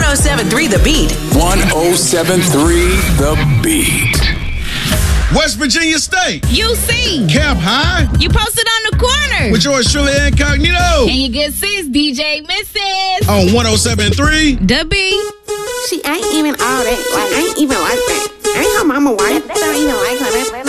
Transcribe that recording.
1073 The Beat. 1073 The Beat. West Virginia State. UC. Cap High. You posted on the corner. With yours truly incognito. And your good sis, DJ Mrs. On 1073 The Beat. She ain't even all that. Like, I ain't even like that. Ain't her mama white. Don't even like her.